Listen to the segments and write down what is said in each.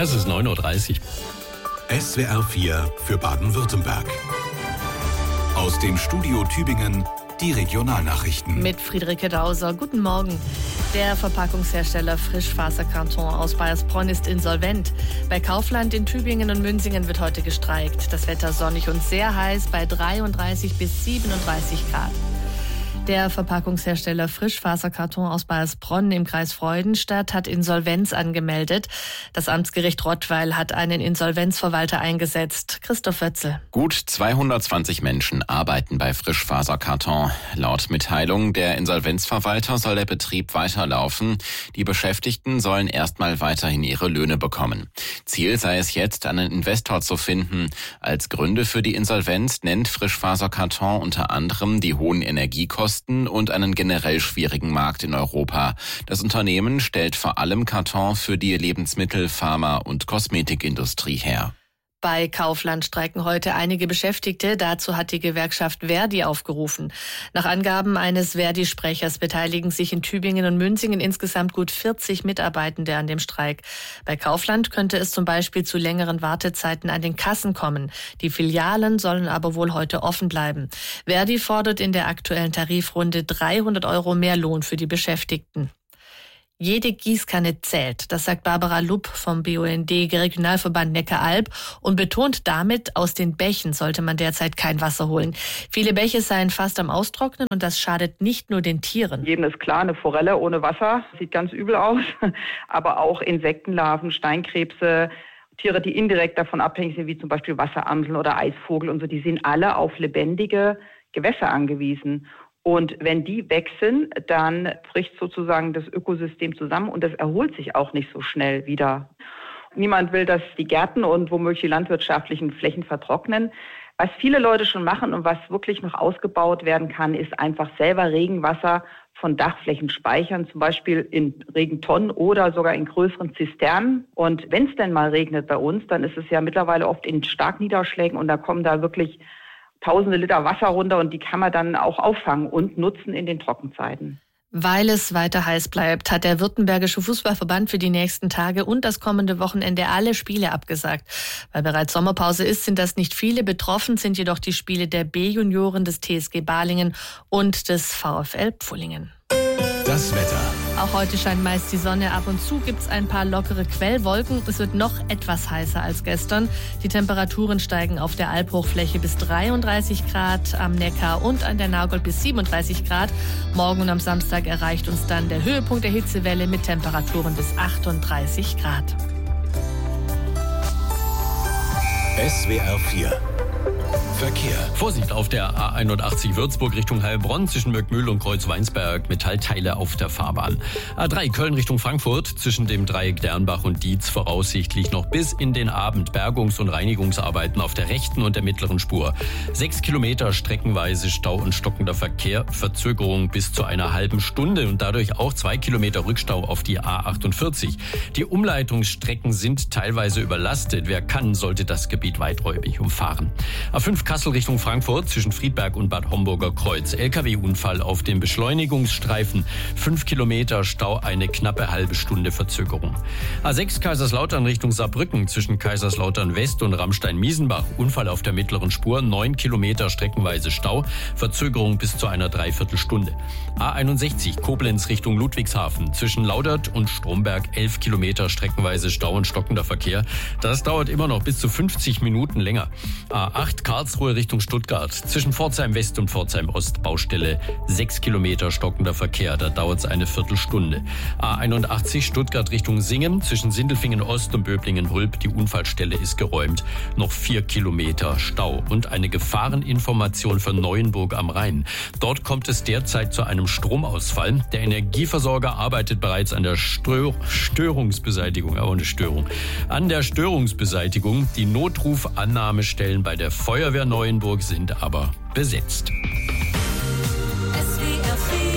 Es ist 9:30 Uhr. SWR 4 für Baden-Württemberg. Aus dem Studio Tübingen die Regionalnachrichten. Mit Friederike Dauser. Guten Morgen. Der Verpackungshersteller Frischfaserkarton aus Bayersbronn ist insolvent. Bei Kaufland in Tübingen und Münsingen wird heute gestreikt. Das Wetter sonnig und sehr heiß bei 33 bis 37 Grad. Der Verpackungshersteller Frischfaserkarton aus Bayersbronn im Kreis Freudenstadt hat Insolvenz angemeldet. Das Amtsgericht Rottweil hat einen Insolvenzverwalter eingesetzt. Christoph Wötzel. Gut 220 Menschen arbeiten bei Frischfaserkarton. Laut Mitteilung der Insolvenzverwalter soll der Betrieb weiterlaufen. Die Beschäftigten sollen erstmal weiterhin ihre Löhne bekommen. Ziel sei es jetzt, einen Investor zu finden. Als Gründe für die Insolvenz nennt Frischfaserkarton unter anderem die hohen Energiekosten und einen generell schwierigen Markt in Europa. Das Unternehmen stellt vor allem Karton für die Lebensmittel-, Pharma- und Kosmetikindustrie her. Bei Kaufland streiken heute einige Beschäftigte. Dazu hat die Gewerkschaft Verdi aufgerufen. Nach Angaben eines Verdi-Sprechers beteiligen sich in Tübingen und Münsingen insgesamt gut 40 Mitarbeitende an dem Streik. Bei Kaufland könnte es zum Beispiel zu längeren Wartezeiten an den Kassen kommen. Die Filialen sollen aber wohl heute offen bleiben. Verdi fordert in der aktuellen Tarifrunde 300 € mehr Lohn für die Beschäftigten. Jede Gießkanne zählt, das sagt Barbara Lupp vom BUND Regionalverband Neckaralb und betont damit, aus den Bächen sollte man derzeit kein Wasser holen. Viele Bäche seien fast am Austrocknen und das schadet nicht nur den Tieren. Jedem ist klar, eine Forelle ohne Wasser sieht ganz übel aus, aber auch Insektenlarven, Steinkrebse, Tiere, die indirekt davon abhängig sind, wie zum Beispiel Wasseramseln oder Eisvogel und so, die sind alle auf lebendige Gewässer angewiesen. Und wenn die weg sind, dann bricht sozusagen das Ökosystem zusammen und das erholt sich auch nicht so schnell wieder. Niemand will, dass die Gärten und womöglich die landwirtschaftlichen Flächen vertrocknen. Was viele Leute schon machen und was wirklich noch ausgebaut werden kann, ist einfach selber Regenwasser von Dachflächen speichern, zum Beispiel in Regentonnen oder sogar in größeren Zisternen. Und wenn es denn mal regnet bei uns, dann ist es ja mittlerweile oft in Starkniederschlägen und da kommen da wirklich tausende Liter Wasser runter und die kann man dann auch auffangen und nutzen in den Trockenzeiten. Weil es weiter heiß bleibt, hat der Württembergische Fußballverband für die nächsten Tage und das kommende Wochenende alle Spiele abgesagt. Weil bereits Sommerpause ist, sind das nicht viele. Betroffen sind jedoch die Spiele der B-Junioren des TSG Balingen und des VfL Pfullingen. Das Wetter. Auch heute scheint meist die Sonne. Ab und zu gibt es ein paar lockere Quellwolken. Es wird noch etwas heißer als gestern. Die Temperaturen steigen auf der Albhochfläche bis 33 Grad, am Neckar und an der Nagold bis 37 Grad. Morgen und am Samstag erreicht uns dann der Höhepunkt der Hitzewelle mit Temperaturen bis 38 Grad. SWR 4 Verkehr. Vorsicht auf der A81 Würzburg Richtung Heilbronn zwischen Möckmühl und Kreuzweinsberg. Metallteile auf der Fahrbahn. A3 Köln Richtung Frankfurt zwischen dem Dreieck Dernbach und Dietz voraussichtlich noch bis in den Abend Bergungs- und Reinigungsarbeiten auf der rechten und der mittleren Spur. 6 Kilometer streckenweise Stau und stockender Verkehr. Verzögerung bis zu einer halben Stunde und dadurch auch 2 Kilometer Rückstau auf die A48. Die Umleitungsstrecken sind teilweise überlastet. Wer kann, sollte das Gebiet weiträumig umfahren. A5 Kassel Richtung Frankfurt zwischen Friedberg und Bad Homburger Kreuz. LKW-Unfall auf dem Beschleunigungsstreifen. 5 Kilometer Stau, eine knappe halbe Stunde Verzögerung. A6 Kaiserslautern Richtung Saarbrücken zwischen Kaiserslautern West und Ramstein-Miesenbach. Unfall auf der mittleren Spur. 9 Kilometer streckenweise Stau. Verzögerung bis zu einer Dreiviertelstunde. A61 Koblenz Richtung Ludwigshafen zwischen Laudert und Stromberg. 11 Kilometer streckenweise Stau und stockender Verkehr. Das dauert immer noch bis zu 50 Minuten länger. A8 Karlsruhe Richtung Stuttgart. Zwischen Pforzheim West und Pforzheim Ost Baustelle. 6 Kilometer stockender Verkehr. Da dauert es eine Viertelstunde. A81 Stuttgart Richtung Singen. Zwischen Sindelfingen Ost und Böblingen-Hulb. Die Unfallstelle ist geräumt. Noch 4 Kilometer Stau. Und eine Gefahreninformation für Neuenburg am Rhein. Dort kommt es derzeit zu einem Stromausfall. Der Energieversorger arbeitet bereits an der Störungsbeseitigung. Aber eine Störung. An der Störungsbeseitigung. Die Notrufannahmestellen bei der Feuerwehr Neuenburg sind aber besetzt. SWR 4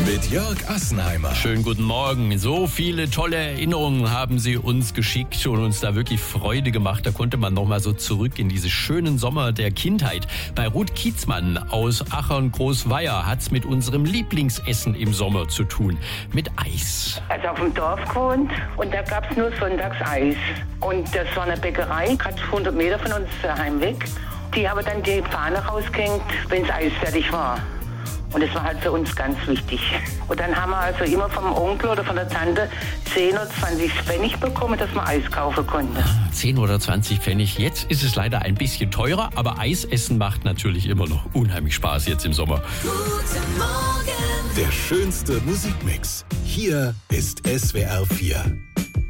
Mit Jörg Assenheimer. Schönen guten Morgen. So viele tolle Erinnerungen haben Sie uns geschickt und uns da wirklich Freude gemacht. Da konnte man noch mal so zurück in diese schönen Sommer der Kindheit. Bei Ruth Kietzmann aus Achern-Großweier hat's mit unserem Lieblingsessen im Sommer zu tun. Mit Eis. Also auf dem Dorf gewohnt und da gab's nur sonntags Eis. Und das war eine Bäckerei, gerade 100 Meter von uns daheim weg. Die haben dann die Fahne rausgehängt, wenn's Eis fertig war. Und das war halt für uns ganz wichtig. Und dann haben wir also immer vom Onkel oder von der Tante 10 oder 20 Pfennig bekommen, dass man Eis kaufen konnte. 10 oder 20 Pfennig. Jetzt ist es leider ein bisschen teurer, aber Eisessen macht natürlich immer noch unheimlich Spaß jetzt im Sommer. Guten Morgen. Der schönste Musikmix. Hier ist SWR 4.